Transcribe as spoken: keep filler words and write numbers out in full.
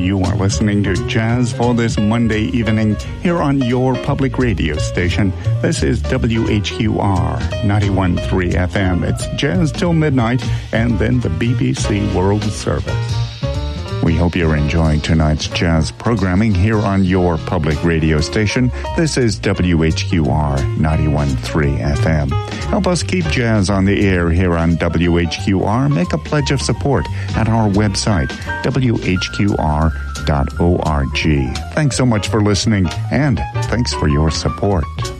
You are listening to Jazz for this Monday evening here on your public radio station. This is W H Q R ninety-one point three F M. It's Jazz till midnight and then the B B C World Service. We hope you're enjoying tonight's jazz programming here on your public radio station. This is W H Q R ninety-one point three F M. Help us keep jazz on the air here on W H Q R. Make a pledge of support at our website, W H Q R dot org. Thanks so much for listening, and thanks for your support.